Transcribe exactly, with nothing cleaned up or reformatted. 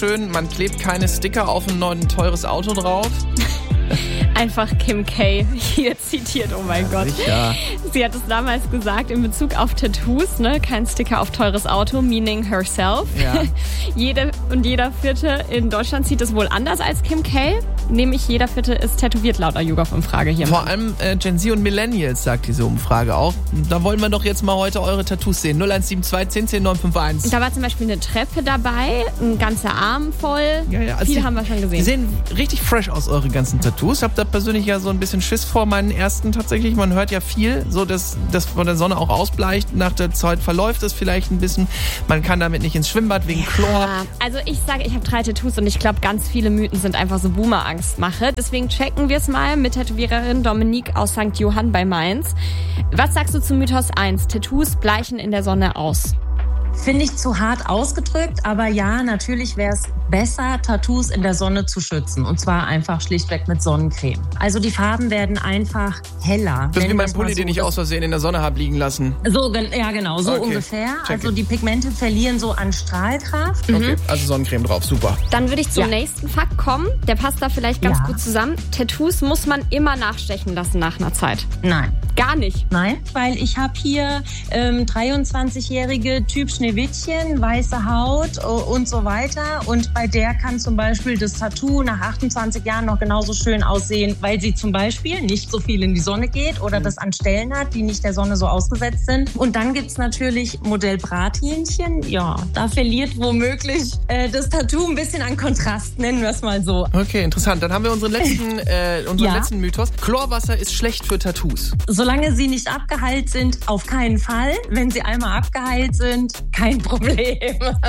schön, man klebt keine Sticker auf ein neues teures Auto drauf. Einfach Kim K. hier zitiert, oh mein ja, Gott. Sicher. Sie hat es damals gesagt in Bezug auf Tattoos, ne? Kein Sticker auf teures Auto, meaning herself. Ja. Jede und jeder Vierte in Deutschland sieht es wohl anders als Kim K. Nämlich jeder Vierte ist tätowiert laut der YouGov-Umfrage hier. Vor allem äh, Gen Z und Millennials, sagt diese Umfrage auch. Da wollen wir doch jetzt mal heute eure Tattoos sehen. null eins sieben zwei, zehn zehn, neun fünf eins. Da war zum Beispiel eine Treppe dabei, ein ganzer Arm voll. Ja, ja, also Viele die, haben wir schon gesehen. Die sehen richtig fresh aus, eure ganzen Tattoos. Ich habe da persönlich ja so ein bisschen Schiss vor meinen ersten tatsächlich. Man hört ja viel, so dass das von der Sonne auch ausbleicht. Nach der Zeit verläuft es vielleicht ein bisschen. Man kann damit nicht ins Schwimmbad wegen Chlor. Ja, also ich sage, ich habe drei Tattoos und ich glaube, ganz viele Mythen sind einfach so Boomer-Angstmache. Deswegen checken wir es mal mit Tätowiererin Dominique aus Sankt Johann bei Mainz. Was sagst du zu Mythos eins? Tattoos bleichen in der Sonne aus. Finde ich zu hart ausgedrückt, aber ja, natürlich wäre es besser, Tattoos in der Sonne zu schützen. Und zwar einfach schlichtweg mit Sonnencreme. Also die Farben werden einfach heller. Das ist wie mein so Pulli, den ich aus Versehen in der Sonne habe liegen lassen. So, ja genau, so okay. ungefähr. Check Also it. die Pigmente verlieren so an Strahlkraft. Okay, also Sonnencreme drauf, super. Dann würde ich zum Ja. nächsten Fakt kommen. Der passt da vielleicht ganz Ja. gut zusammen. Tattoos muss man immer nachstechen lassen nach einer Zeit. Nein. Gar nicht. Nein, weil ich habe hier ähm, dreiundzwanzigjährige Typ Schneewittchen, weiße Haut äh, und so weiter. Und bei der kann zum Beispiel das Tattoo nach achtundzwanzig Jahren noch genauso schön aussehen, weil sie zum Beispiel nicht so viel in die Sonne geht oder das an Stellen hat, die nicht der Sonne so ausgesetzt sind. Und dann gibt's natürlich Modell Brathähnchen. Ja, da verliert womöglich äh, das Tattoo ein bisschen an Kontrast, nennen wir es mal so. Okay, interessant. Dann haben wir unseren letzten, äh, unseren Ja. letzten Mythos. Chlorwasser ist schlecht für Tattoos. Solange sie nicht abgeheilt sind, auf keinen Fall. Wenn sie einmal abgeheilt sind, kein Problem.